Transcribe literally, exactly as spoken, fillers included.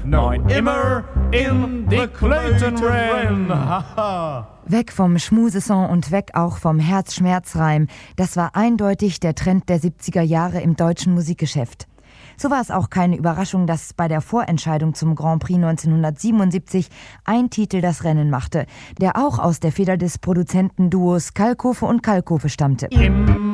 neun immer in die Clayton rennen. Weg vom Schmusesong und weg auch vom Herzschmerzreim. Das war eindeutig der Trend der siebziger Jahre im deutschen Musikgeschäft. So war es auch keine Überraschung, dass bei der Vorentscheidung zum Grand Prix neunzehnhundertsiebenundsiebzig ein Titel das Rennen machte, der auch aus der Feder des Produzentenduos Kalkofe und Kalkofe stammte. Im